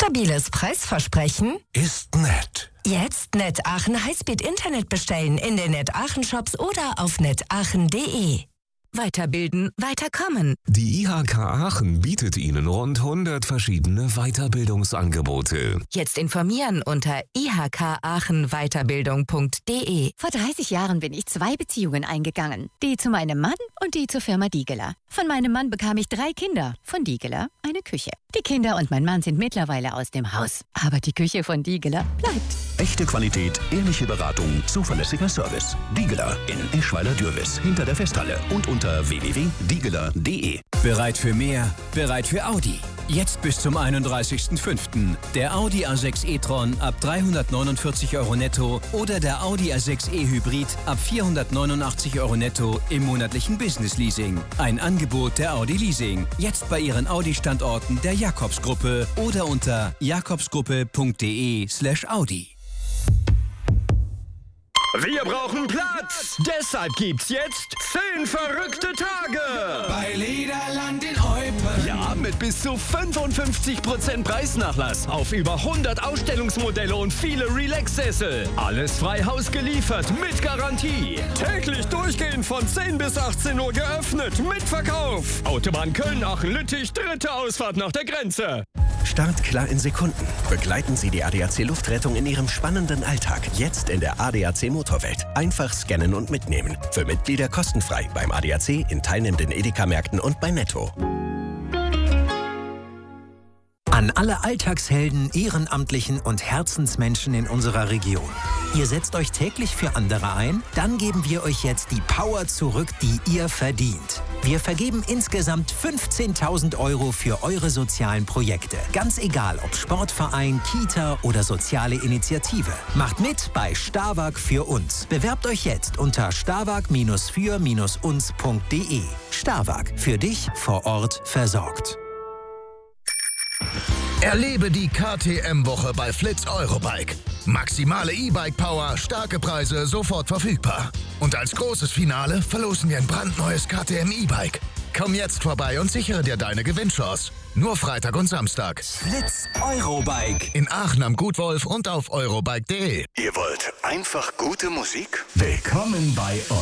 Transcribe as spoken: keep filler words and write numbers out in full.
Stabiles Preisversprechen? Ist nett. Jetzt Net Aachen Highspeed Internet bestellen in den Net Aachen Shops oder auf net aachen punkt de. Weiterbilden, weiterkommen. Die I H K Aachen bietet Ihnen rund hundert verschiedene Weiterbildungsangebote. Jetzt informieren unter i h k aachen weiterbildung punkt de. Vor dreißig Jahren bin ich zwei Beziehungen eingegangen. Die zu meinem Mann und die zur Firma Diegeler. Von meinem Mann bekam ich drei Kinder. Von Diegeler eine Küche. Die Kinder und mein Mann sind mittlerweile aus dem Haus. Aber die Küche von Diegeler bleibt. Echte Qualität, ehrliche Beratung, zuverlässiger Service. Diegeler in Eschweiler-Dürwiß hinter der Festhalle und unter w w w punkt diegeler punkt de. Bereit für mehr? Bereit für Audi? Jetzt bis zum einunddreißigsten fünften Der Audi A sechs e-tron ab dreihundertneunundvierzig Euro netto oder der Audi A sechs e Hybrid ab vierhundertneunundachtzig Euro netto im monatlichen Business-Leasing. Ein Angebot der Audi Leasing. Jetzt bei Ihren Audi-Standorten der Jakobsgruppe oder unter jakobsgruppe punkt de slash Audi. Wir brauchen Platz! Deshalb gibt's jetzt zehn verrückte Tage! Bei Lederland in Eupen. Ja, mit bis zu fünfundfünfzig Prozent Preisnachlass auf über hundert Ausstellungsmodelle und viele Relax-Sessel. Alles frei Haus geliefert, mit Garantie. Täglich durchgehend von zehn bis achtzehn Uhr geöffnet, mit Verkauf. Autobahn Köln-Aachen-Lüttich, dritte Ausfahrt nach der Grenze. Startklar in Sekunden. Begleiten Sie die A D A C Luftrettung in Ihrem spannenden Alltag. Jetzt in der A D A C Motorwelt. Einfach scannen und mitnehmen. Für Mitglieder kostenfrei beim A D A C, in teilnehmenden Edeka-Märkten und bei Netto. An alle Alltagshelden, Ehrenamtlichen und Herzensmenschen in unserer Region. Ihr setzt euch täglich für andere ein? Dann geben wir euch jetzt die Power zurück, die ihr verdient. Wir vergeben insgesamt fünfzehntausend Euro für eure sozialen Projekte. Ganz egal, ob Sportverein, Kita oder soziale Initiative. Macht mit bei Starwag für uns. Bewerbt euch jetzt unter starwag für uns punkt de. Starwag, für dich vor Ort versorgt. Erlebe die K T M-Woche bei Flitz Eurobike. Maximale E-Bike-Power, starke Preise, sofort verfügbar. Und als großes Finale verlosen wir ein brandneues K T M E-Bike. Komm jetzt vorbei und sichere dir deine Gewinnchance. Nur Freitag und Samstag. Flitz Eurobike. In Aachen am Gutwolf und auf eurobike punkt de. Ihr wollt einfach gute Musik? Willkommen bei uns.